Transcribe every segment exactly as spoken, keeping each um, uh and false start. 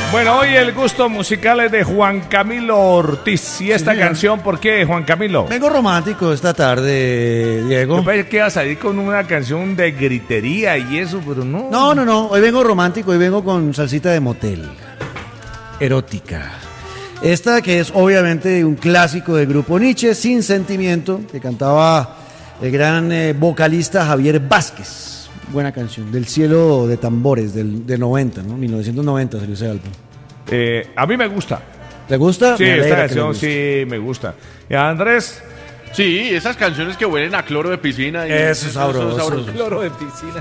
Bueno, hoy el gusto musical es de Juan Camilo Ortiz. ¿Y esta sí, canción por qué, Juan Camilo? Vengo romántico esta tarde, Diego. Yo pensé que iba a salir con una canción de gritería y eso, pero no. No, no, no. Hoy vengo romántico, hoy vengo con salsita de motel. Erótica. Esta que es obviamente un clásico del grupo Nietzsche, Sin Sentimiento, que cantaba el gran eh, vocalista Javier Vázquez. Buena canción, del cielo de tambores, del, del noventa, ¿no? mil novecientos noventa salió ese álbum. Eh, a mí me gusta. ¿Te gusta? Sí, esta canción sí me gusta. ¿Y a Andrés? Sí, esas canciones que huelen a cloro de piscina. Y eso es sabroso. sabroso. Cloro de piscina.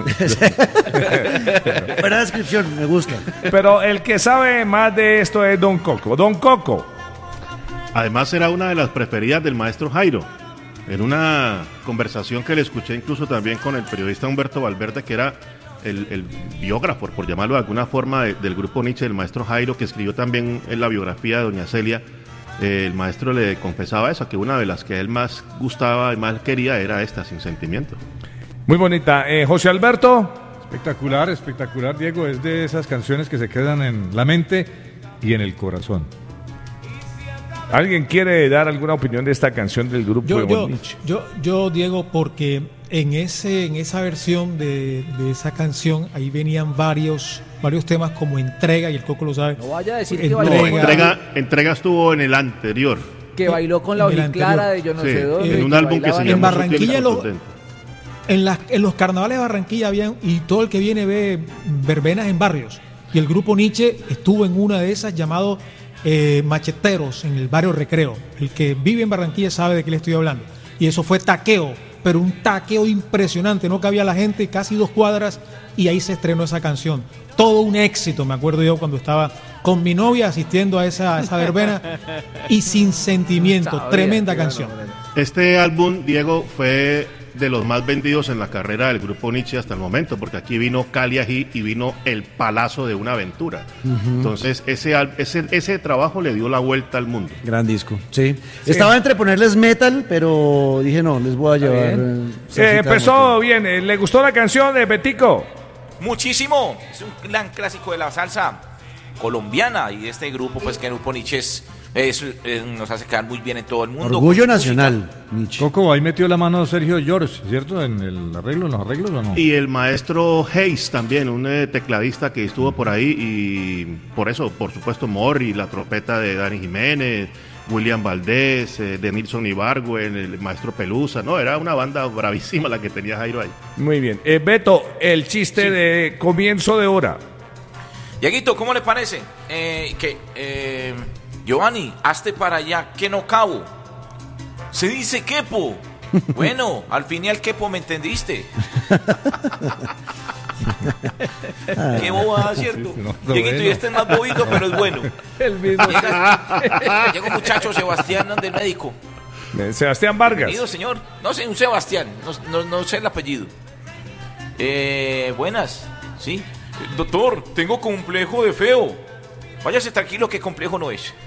Buena descripción, me gusta. Pero el que sabe más de esto es Don Coco. Don Coco. Además era una de las preferidas del maestro Jairo. En una conversación que le escuché incluso también con el periodista Humberto Valverde, que era el, el biógrafo, por llamarlo de alguna forma, de, del grupo Nietzsche, del maestro Jairo, que escribió también en la biografía de doña Celia, eh, el maestro le confesaba eso, que una de las que él más gustaba y más quería era esta, Sin Sentimiento. Muy bonita. Eh, José Alberto. Espectacular, espectacular, Diego. Es de esas canciones que se quedan en la mente y en el corazón. ¿Alguien quiere dar alguna opinión de esta canción del grupo yo, de yo, Nietzsche? yo, yo, Diego, porque en ese, en esa versión de, de esa canción ahí venían varios, varios temas como Entrega, y el Coco lo sabe. No vaya a decir Entrega. que bailó. No, entrega, entrega estuvo en el anterior. Que bailó con la Ojiclara de yo no sí, sé dónde. en un álbum que se en llamó Barranquilla lo, en, las, en los carnavales de Barranquilla habían, y todo el que viene ve verbenas en barrios, y el grupo Nietzsche estuvo en una de esas llamado eh, Macheteros en el barrio Recreo. El que vive en Barranquilla sabe de qué le estoy hablando, y eso fue taqueo, pero un taqueo impresionante, no cabía la gente, casi dos cuadras, y ahí se estrenó esa canción. Todo un éxito, me acuerdo yo cuando estaba con mi novia asistiendo a esa, a esa verbena, y Sin Sentimiento, Sabía, tremenda canción. Este álbum, Diego, fue de los más vendidos en la carrera del grupo Nietzsche hasta el momento, porque aquí vino Cali Ají y vino El Palazo de una Aventura. Uh-huh. Entonces ese, ese, ese trabajo le dio la vuelta al mundo. Gran disco, sí. sí. Estaba entre ponerles metal, pero dije no, les voy a llevar... Eh, eh, empezó bien, eh, ¿le gustó la canción de Betico? Muchísimo, es un gran clásico de la salsa colombiana, y este grupo, pues que el grupo Nietzsche es, es, es, nos hace quedar muy bien en todo el mundo. Orgullo nacional, Nietzsche. Coco, ahí metió la mano Sergio George, ¿cierto? En el arreglo, en los arreglos, ¿o no? Y el maestro Hayes también, un eh, tecladista que estuvo por ahí, y por eso, por supuesto, Morri, la trompeta de Dani Jiménez, William Valdés, eh, de Nilsson Ibargüen, el maestro Pelusa, no, era una banda bravísima la que tenía Jairo ahí. Muy bien. Eh, Beto, el chiste sí. de comienzo de hora. Dieguito, ¿cómo le parece? Eh, que, eh, Giovanni, hazte para allá, que no cabo. Se dice quepo. Bueno, al fin y al quepo, ¿me entendiste? Qué bobada, ¿cierto? No, no, Dieguito, bueno. Y este es más bobito, pero es bueno. El mismo. Llega, llega un muchacho, Sebastián, del médico. Sebastián Vargas. Querido señor, no sé, un Sebastián, no, no, no sé el apellido. Eh, buenas, sí. Doctor, tengo complejo de feo. Váyase tranquilo, que complejo no es.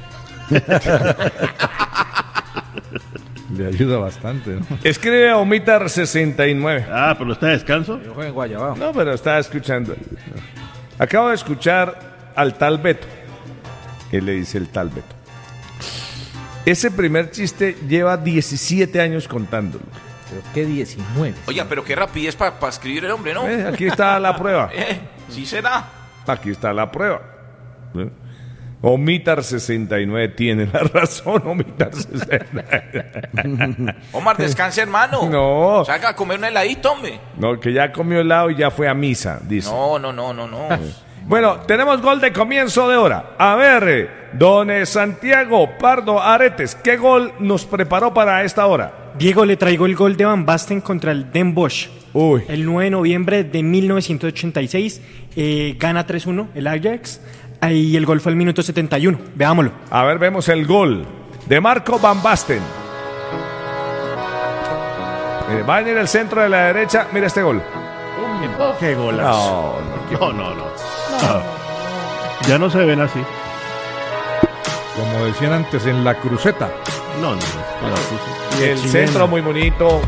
Le ayuda bastante, ¿no? Escribe a Omitar sesenta y nueve. Ah, pero está de descanso. Yo juego en Guayabao. No, pero está escuchando. Acabo de escuchar al tal Beto. ¿Qué le dice el tal Beto? Ese primer chiste lleva diecisiete años contándolo. Pero qué diecinueve. Oiga, pero qué rapidez para pa escribir el hombre, ¿no? Eh, aquí está la prueba. Eh, sí será. Aquí está la prueba. ¿Eh? Omitar sesenta y nueve tiene la razón, Omitar sesenta y nueve. Omar, descanse, hermano. No. Salga a comer un heladito, hombre. No, que ya comió helado y ya fue a misa, dice. No, no, no, no, no. Bueno, tenemos gol de comienzo de hora. A ver, don Santiago Pardo Aretes, ¿qué gol nos preparó para esta hora? Diego, le traigo el gol de Van Basten contra el Den Bosch. Uy. El nueve de noviembre de mil novecientos ochenta y seis, eh, gana tres uno el Ajax. Ahí el gol fue al minuto setenta y uno. Veámoslo. A ver, vemos el gol de Marco Van Basten. Eh, va a venir el centro de la derecha. Mira este gol. ¡Qué golazo! No, no, no. no, no. no. Ya no se ven así. Como decían antes, en la cruceta. No, no, no. no, no. Y el centro muy bonito.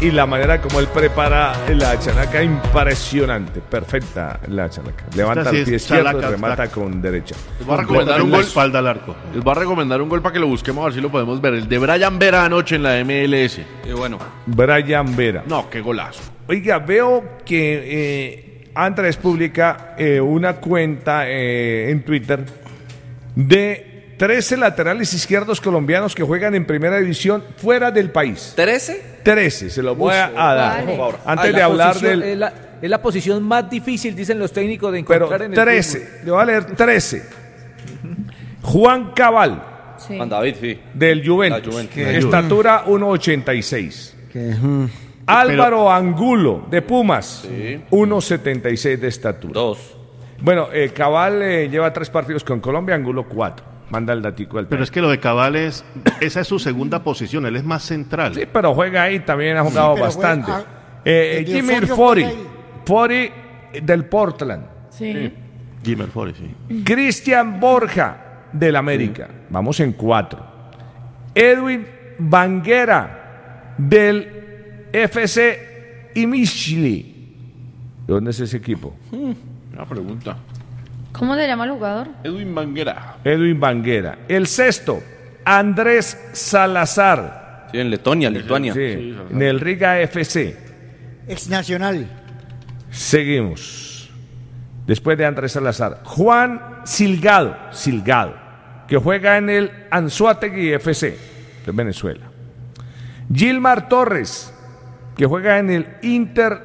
y la manera como él prepara la chalaca, impresionante, perfecta la chalaca. Levanta Esta sí el pie es izquierdo y chalaca, remata chalaca. con derecha. Les voy a Con recomendar la un gol. espalda al arco. Les voy a recomendar un gol para que lo busquemos a ver si lo podemos ver. El de Brian Vera anoche en la M L S. Y bueno, Brian Vera. No, qué golazo. Oiga, veo que eh, Andrés publica eh, una cuenta eh, en Twitter de trece laterales izquierdos colombianos que juegan en primera división fuera del país. ¿trece? trece, se los voy a, a dar. Vale. Antes Ay, de la hablar posición- del... Es la, es la posición más difícil, dicen los técnicos, de Pero encontrar en el trece, fútbol. le voy a leer trece. Juan Cabal, Sí. Juan David, sí. del Juventus. La Juventus. Estatura uno ochenta y seis. Que, mm, Álvaro Angulo, de Pumas. Sí. uno setenta y seis de estatura. Dos. Bueno, eh, Cabal eh, lleva tres partidos con Colombia, Angulo cuatro. Manda el datico del Pero es que lo de Cabal es, esa es su segunda posición, él es más central. Sí, pero juega ahí, también ha jugado pero bastante. juega- Eh, el de Jimmy Osorio Fori, juega ahí. Fori del Portland. Sí. Jimmer Forey, sí. Cristian Borja del América. Vamos en cuatro. Edwin Banguera del F C Imishli. ¿De dónde es ese equipo? Una pregunta. ¿Cómo se llama el jugador? Edwin Banguera. Edwin Banguera. El sexto, Andrés Salazar. Sí, en Letonia, Lituania. Sí, en el Riga F C. Ex Nacional. Seguimos. Después de Andrés Salazar, Juan Silgado, Silgado, que juega en el Anzoátegui F C de Venezuela. Gilmar Torres, que juega en el Inter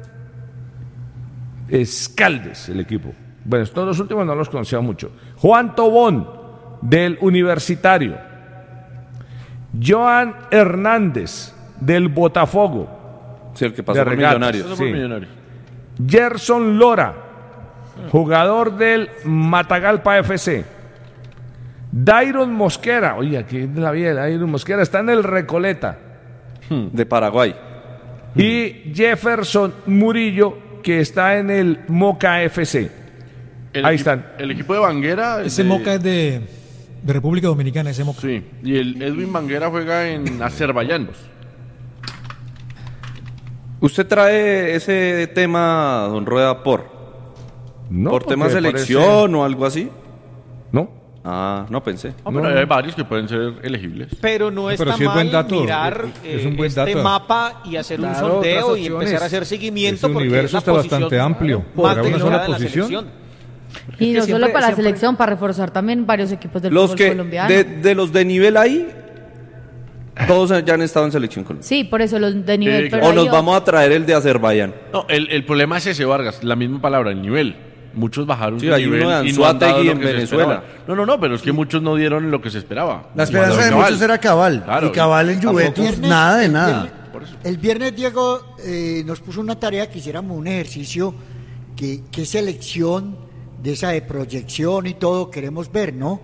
Escaldes, el equipo. Bueno, estos dos últimos no los conocía mucho. Juan Tobón, del Universitario. Joan Hernández, del Botafogo. Sí, el que pasó de por regatas, Millonarios. Eso fue sí. millonario. Gerson Lora, jugador del Matagalpa F C. Dairon Mosquera, oye, aquí de la vida de Dairon Mosquera, está en el Recoleta. De Paraguay. Y Jefferson Murillo, que está en el Moca F C. El Ahí equi- están. El equipo de Banguera. Ese de- Moca es de, de República Dominicana, ese Moca. Sí, y el Edwin Banguera juega en Azerbaiyán. ¿Usted trae ese tema, don Rueda, por? No, ¿Por tema porque selección o algo así? No. Ah, no pensé. Ah, pero hay varios que pueden ser elegibles. Pero no está Pero sí es mal buen dato, mirar es eh, un buen este dato. mapa y hacer un Claro, sondeo otras y opciones. empezar a hacer seguimiento Ese porque universo es la está posición bastante amplio. más Para una delicada sola de la posición. selección. Y no siempre- solo para la siempre- selección, para reforzar también varios equipos del Los fútbol que, colombiano. de, de los de nivel ahí, todos ya han estado en selección Colombia. Sí, por eso los de nivel. Sí, pero O hay nos otros. vamos a traer el de Azerbaiyán. No, el, el problema es ese, Vargas, la misma palabra, el nivel. Muchos bajaron Sí, su hay nivel uno de y no han dado Anzoátegui lo en que se Venezuela. esperaba. No, no, no, pero es que muchos no dieron lo que se esperaba. La esperanza de Cabal. muchos era Cabal. Claro, y Cabal en tampoco- Juventus, Viernes- nada de el nada. viernes- El viernes Diego eh, nos puso una tarea que hiciéramos un ejercicio que, que selección de esa de proyección y todo queremos ver, ¿no?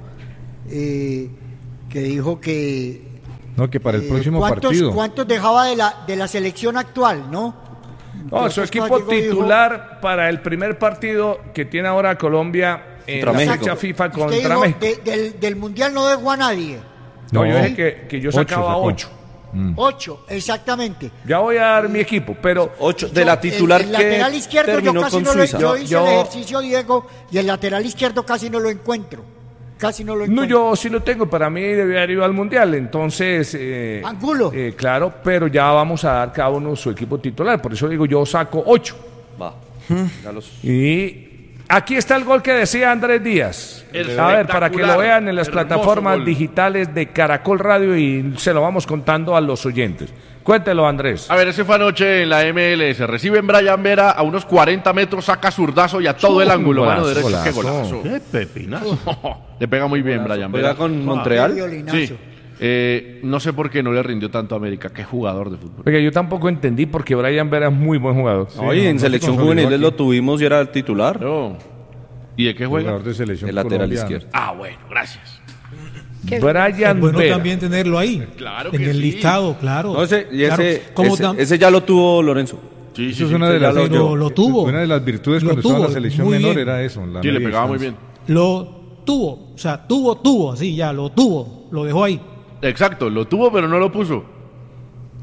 Eh, que dijo que No, que para el eh, próximo ¿cuántos, partido. ¿cuántos dejaba de la de la selección actual, no? No, su Entonces, equipo cuando Diego dijo- titular para el primer partido que tiene ahora Colombia en Contra la México. fecha FIFA Usted contra dijo, México. de- del, del mundial no dejó a nadie. No, yo No. dije que, que yo Ocho sacaba sacó. ocho. Ocho, exactamente. Ya voy a dar mi equipo, pero Ocho, de Yo, la titular el, el que lateral izquierdo yo terminó casi con no lo Suiza. yo hice Yo- el ejercicio, Diego, y el lateral izquierdo casi no lo encuentro. Casi no lo no, encuentro. yo sí lo tengo. Para mí debe haber ido al mundial. Entonces, eh, Angulo. eh, claro, pero ya vamos a dar cada uno su equipo titular. Por eso digo, yo saco ocho. Va. Ya los- Y aquí está el gol que decía Andrés Díaz. El A ver, para que lo espectacular, vean en las hermoso plataformas gol. digitales de Caracol Radio y se lo vamos contando a los oyentes. Cuéntelo, Andrés. A ver, ese fue anoche en la M L S. Reciben Brian Vera a unos cuarenta metros, saca zurdazo y a todo el ángulo. Golazo, Mano derecha, qué golazo. golazo. ¡Qué pepinazo! Le pega muy bien Brian ¿Juega Vera. con Qué Montreal? violinazo. Sí. Eh, no sé por qué no le rindió tanto a América. Qué jugador de fútbol. Oiga, yo tampoco entendí porque Brian Vera es muy buen jugador. No, y no, en no se selección consolidó juvenil aquí. lo tuvimos y era el titular. No. ¿Y de qué juega? Jugador de selección El lateral colombiana. izquierdo. Ah, bueno, gracias. Qué- Brian Es bueno Vera. también tenerlo ahí. Claro en que el sí. listado, claro. No, ese, y Claro. ese, Como ese, tam- ese ya lo tuvo Lorenzo. Sí, sí, Eso es sí. una de ya las lo- Pero lo tuvo. Una de las virtudes Lo cuando estaba en tuvo, la selección muy menor bien. era eso. la Sí, le media pegaba muy distancia. bien. Lo tuvo. O sea, tuvo, tuvo. Así ya, lo tuvo. Lo dejó ahí. Exacto, lo tuvo, pero no lo puso.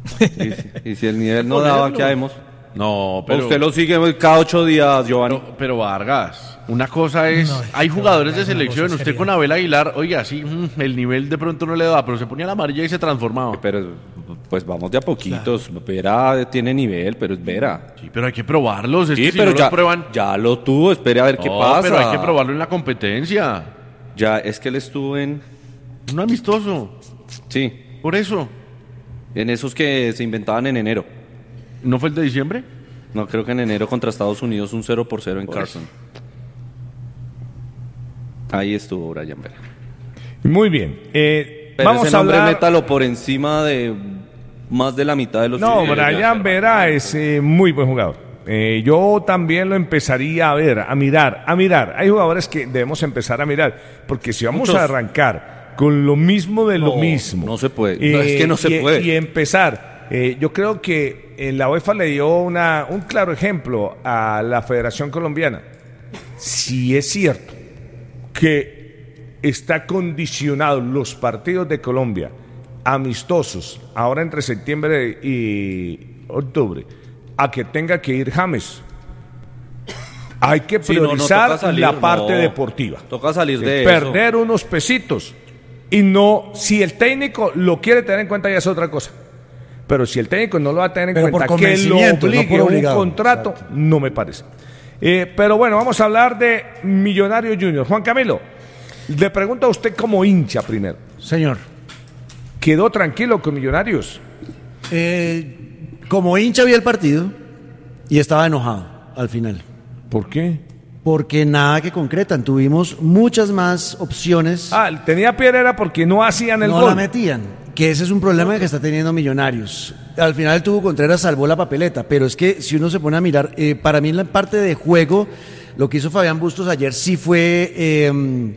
Y, si- y si el nivel no Ponerlo. daba, ¿qué haremos? No, pero... Usted lo sigue cada ocho días, Giovanni. Pero, pero Vargas, una cosa es, hay jugadores de selección, usted con Abel Aguilar, oiga, sí, mm, el nivel de pronto no le daba, pero se ponía la amarilla y se transformaba. Pero pues vamos de a poquitos. Vera tiene nivel, pero es Vera. Sí, pero hay que probarlos, es Sí, que si pero no ya, los prueban... ya lo tuvo, espere a ver qué No, pasa. pero hay que probarlo en la competencia. Ya, es que él estuvo en... Un amistoso, Sí, por eso. en esos que se inventaban en enero. ¿No fue el de diciembre? No, creo que en enero contra Estados Unidos un cero por cero en Por Carson. Ahí estuvo Brian Vera. Muy bien. Eh, Pero vamos ese a nombre hablar... métalo por encima de más de la mitad de los... No, jugadores. Brian Vera es eh, muy buen jugador. Eh, yo también lo empezaría a ver, a mirar, a mirar. Hay jugadores que debemos empezar a mirar, porque si vamos Muchos. a arrancar con lo mismo de lo No, mismo, no se puede. No, es que no se y, puede. y empezar, eh, yo creo que eh, la UEFA le dio una, un claro ejemplo a la Federación Colombiana. Si es cierto que está condicionado los partidos de Colombia amistosos ahora entre septiembre y octubre a que tenga que ir James, hay que Sí, no, no, priorizar toca salir, la parte no. deportiva, Toca salir de perder unos pesitos y no, si el técnico lo quiere tener en cuenta ya es otra cosa, pero si el técnico no lo va a tener en Pero cuenta por que lo convencimiento, no obligue por a un obligado. contrato, no me parece. Eh, pero bueno, vamos a hablar de Millonario Junior. Juan Camilo, le pregunto a usted como hincha primero. Señor. ¿Quedó tranquilo con Millonarios? Eh, como hincha vi el partido y estaba enojado al final. ¿Por qué? Porque nada que concretan. Tuvimos muchas más opciones. Ah, tenía piedra era porque no hacían el no gol. la metían. Que ese es un problema que está teniendo Millonarios. Al final tuvo Contreras, salvó la papeleta, pero es que si uno se pone a mirar, eh, para mí en la parte de juego, lo que hizo Fabián Bustos ayer sí fue eh,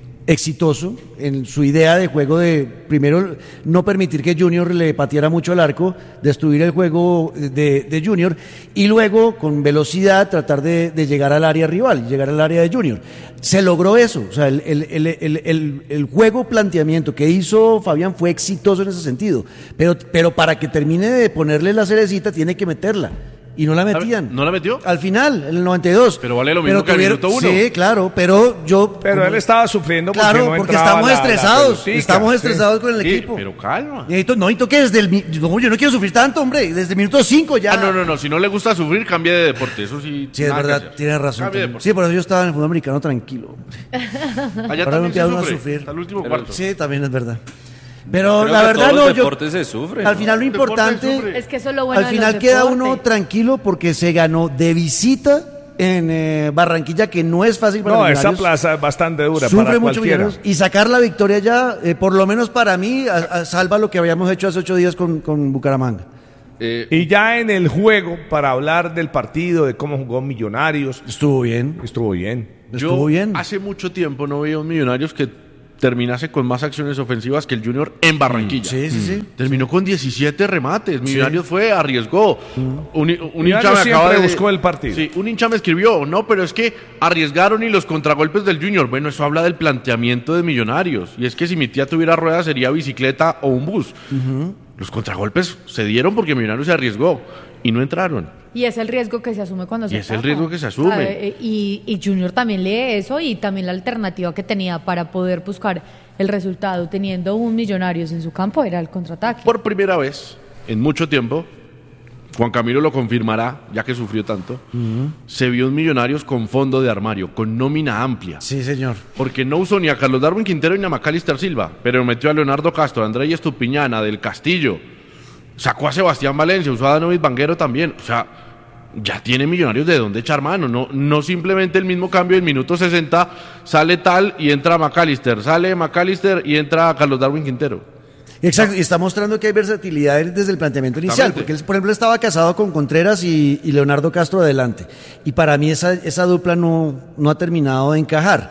exitoso en su idea de juego de, primero, no permitir que Junior le pateara mucho al arco, destruir el juego de, de Junior, y luego, con velocidad, tratar de, de llegar al área rival, llegar al área de Junior. Se logró eso, o sea, el, el, el, el, el, el juego planteamiento que hizo Fabián fue exitoso en ese sentido, pero, pero para que termine de ponerle la cerecita tiene que meterla. Y no la metían. ¿No la metió? Al final, en el noventa y dos. Pero vale lo mismo que al minuto uno. Sí, claro, pero yo... Pero como- él estaba sufriendo porque Claro, no porque entraba estamos la- la estresados. pelotica, estamos sí. estresados con el Sí, equipo. pero calma. Necesito, no, necesito que desde el... mi- No, yo no quiero sufrir tanto, hombre. Desde el minuto cinco ya... Ah, no, no, no, si no le gusta sufrir, cambie de deporte, eso sí. Sí, es nada que verdad, hacer. tienes razón. Cambie de también. deporte. Sí, por eso yo estaba en el fútbol americano tranquilo. Allá Ahora también me se empieza uno a sufre, sufrir. hasta el último Pero- cuarto. Sí, también es verdad. Pero Creo la que verdad todos no, los yo... deportes se sufren, Al ¿no? final lo El deporte importante... sufre. Es que eso es lo bueno Al de final los queda deportes. uno tranquilo porque se ganó de visita en eh, Barranquilla, que no es fácil para No, esa Millonarios. plaza es bastante dura Sufre para mucho cualquiera. Millonarios, y sacar la victoria ya, eh, por lo menos para mí, a- a- salva lo que habíamos hecho hace ocho días con, con Bucaramanga. Eh, Y ya en el juego, para hablar del partido, de cómo jugó Millonarios, Estuvo bien, estuvo bien. estuvo yo bien. hace mucho tiempo no veía un Millonarios que terminase con más acciones ofensivas que el Junior en Barranquilla. Sí, sí, sí. Terminó con diecisiete remates. Millonarios fue, arriesgó. Un, un hincha Millonarios me acaba siempre de buscó el partido. Sí, un hincha me escribió, no, pero es que arriesgaron y los contragolpes del Junior. Bueno, eso habla del planteamiento de Millonarios. Y es que si mi tía tuviera ruedas sería bicicleta o un bus. Los contragolpes se dieron porque Millonarios se arriesgó y no entraron. Y es el riesgo que se asume cuando Y se es el ataca. riesgo que se asume. O sea, eh, y, y Junior también lee eso y también la alternativa que tenía para poder buscar el resultado teniendo un Millonarios en su campo era el contraataque. Por primera vez en mucho tiempo, Juan Camilo lo confirmará, ya que sufrió tanto, se vio un Millonarios con fondo de armario, con nómina amplia. Sí, señor. Porque no usó ni a Carlos Darwin Quintero ni a Macalister Silva, pero metió a Leonardo Castro, a Andrés Estupiñana, del Castillo, sacó a Sebastián Valencia, usó a Danovis Banguero también. O sea, ya tiene Millonarios de dónde echar mano, no, no simplemente el mismo cambio en minuto sesenta, sale tal y entra Macalister, sale Macalister y entra Carlos Darwin Quintero. Exacto, y está mostrando que hay versatilidad desde el planteamiento inicial, Exactamente. porque él, por ejemplo, estaba casado con Contreras y, y Leonardo Castro adelante. Y para mí esa, esa dupla no, no ha terminado de encajar.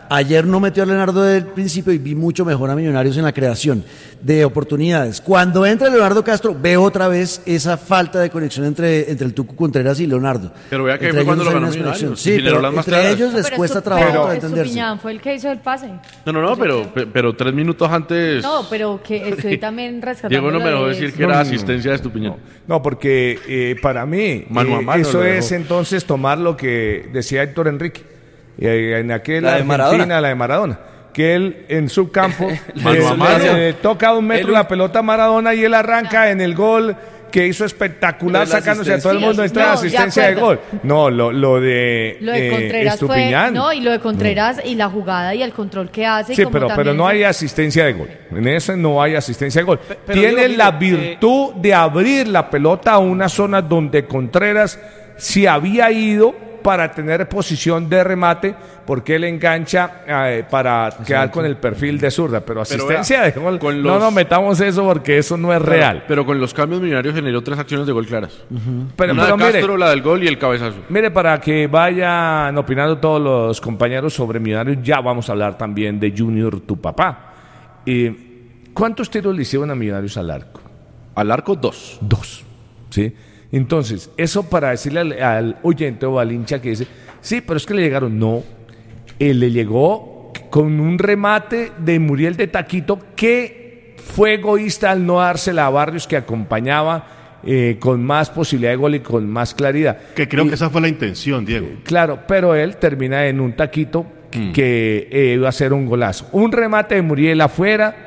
ayer no metió a Leonardo del principio y vi mucho mejor a Millonarios en la creación de oportunidades. Cuando entra Leonardo Castro, veo otra vez esa falta de conexión entre, entre el Tucu Contreras y Leonardo. Pero vea que Entre fue cuando ellos lo hay ganó una Millonarios. desconexión. Sí, pero más entre claras. ellos les Pero cuesta Estu- trabajo pero para entenderse. Estupiñán fue el que hizo el pase. No, no, no, pero, pe- pero tres minutos antes. No, pero que estoy también rescatando. Diego no me lo dejó de- decir que No, era no, asistencia de Estupiñán. No, porque eh, para mí Mano a eh, mano eso lo es dejó. entonces tomar lo que decía Héctor Enrique eh, en aquella La de Argentina, Maradona. la de Maradona, que él en su campo Mano eh, a mano. le toca a un metro Él- la pelota a Maradona y él arranca en el gol que hizo espectacular Pero la sacándose a todo el mundo asistencia. entra Sí, no, de asistencia de acuerdo. gol. No, lo, lo de, Lo de eh, Contreras fue, Estupiñán. no, y lo de Contreras y la jugada y el control que hace. y Sí, como pero, pero también no se- hay asistencia de gol. En ese no hay asistencia de gol. pero Tiene digo, la mire, virtud de abrir la pelota a una zona donde Contreras se había ido para tener posición de remate, porque él engancha eh, para quedar con el perfil de zurda. Pero asistencia vea, de gol, con no los- nos metamos eso porque eso no es real. Pero con los cambios Millonarios generó tres acciones de gol claras. Pero, Una pero de mire, Castro, la del gol y el cabezazo. Mire, para que vayan opinando todos los compañeros sobre Millonarios, ya vamos a hablar también de Junior, tu papá. Eh, ¿Cuántos tiros le hicieron a Millonarios al arco? Al arco, dos. Dos. ¿Sí? Entonces, eso para decirle al, al oyente o al hincha que dice, sí, pero es que le llegaron. No, él le llegó con un remate de Muriel de Taquito que fue egoísta al no dársela a Barrios, que acompañaba eh, con más posibilidad de gol y con más claridad. Que creo Y- que esa fue la intención, Diego. Claro, pero él termina en un taquito que, que, eh, iba a ser un golazo. Un remate de Muriel afuera.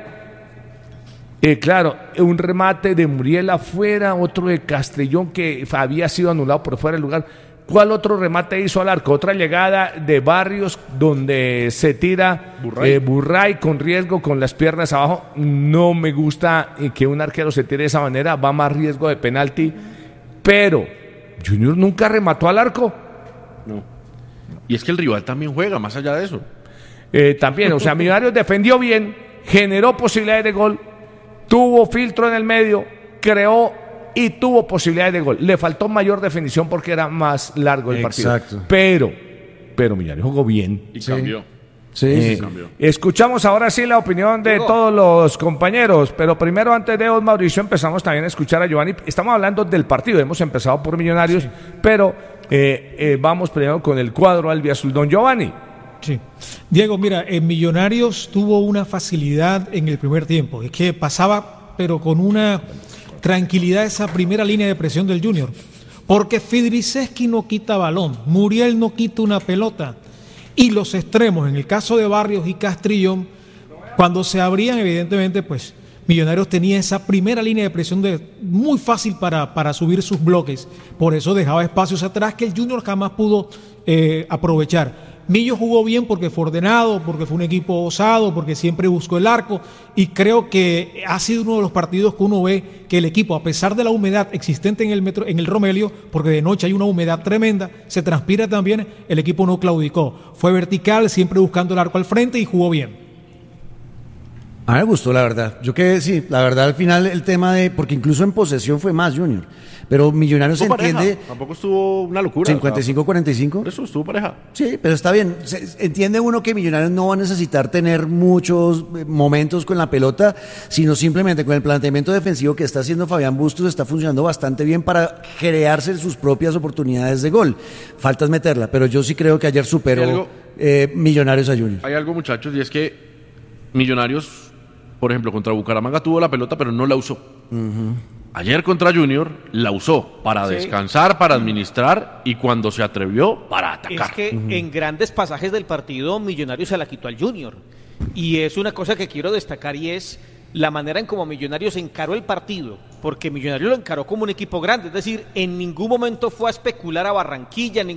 Eh, claro, un remate de Muriel afuera, otro de Castrillón que había sido anulado por fuera del lugar. ¿Cuál otro remate hizo al arco? Otra llegada de Barrios donde se tira Burray. eh, Burray con riesgo, con las piernas abajo. No me gusta eh, que un arquero se tire de esa manera, va más riesgo de penalti. Pero Junior nunca remató al arco. No. Y es que el rival también juega, más allá de eso. Eh, también, o sea, Millonarios defendió bien, generó posibilidades de gol, tuvo filtro en el medio, creó y tuvo posibilidades de gol. Le faltó mayor definición porque era más largo el partido. Exacto. Pero, pero Millonarios jugó bien. Y cambió. Sí, Eh, sí, sí. cambió. Escuchamos ahora sí la opinión de Diego. todos los compañeros, pero primero antes de vos, Mauricio, empezamos también a escuchar a Giovanni. Estamos hablando del partido, hemos empezado por Millonarios, pero eh, eh, vamos primero con el cuadro albiazul. Don Giovanni. Sí. Diego, mira, en Millonarios tuvo una facilidad en el primer tiempo. Es que pasaba, pero con una tranquilidad, esa primera línea de presión del Junior. Porque Fidriceski no quita balón, Muriel no quita una pelota. Y los extremos, en el caso de Barrios y Castrillón, cuando se abrían, evidentemente, pues Millonarios tenía esa primera línea de presión de, muy fácil para, para subir sus bloques. Por eso dejaba espacios atrás que el Junior jamás pudo eh, aprovechar. Millo jugó bien porque fue ordenado, porque fue un equipo osado, porque siempre buscó el arco y creo que ha sido uno de los partidos que uno ve que el equipo, a pesar de la humedad existente en el metro, en el Romelio, porque de noche hay una humedad tremenda, se transpira también, el equipo no claudicó. Fue vertical, siempre buscando el arco al frente y jugó bien. A mí me gustó, la verdad. Yo que sí, la verdad, al final el tema de. Porque incluso en posesión fue más, Junior. Pero Millonarios se Estuvo pareja, entiende. Tampoco estuvo una locura. cincuenta y cinco cuarenta y cinco. Por eso estuvo pareja. Sí, pero está bien. Se- entiende uno que Millonarios no va a necesitar tener muchos eh, momentos con la pelota, sino simplemente con el planteamiento defensivo que está haciendo Fabián Bustos, está funcionando bastante bien para crearse sus propias oportunidades de gol. Falta es meterla, pero yo sí creo que ayer Hay superó algo- eh, Millonarios a Junior. Hay algo, muchachos, y es que Millonarios, por ejemplo, contra Bucaramanga tuvo la pelota, pero no la usó. Ayer contra Junior la usó para Sí. descansar, para administrar y cuando se atrevió, para atacar. Es que en grandes pasajes del partido Millonarios se la quitó al Junior. Y es una cosa que quiero destacar y es la manera en cómo Millonarios encaró el partido. Porque Millonarios lo encaró como un equipo grande. Es decir, en ningún momento fue a especular a Barranquilla, en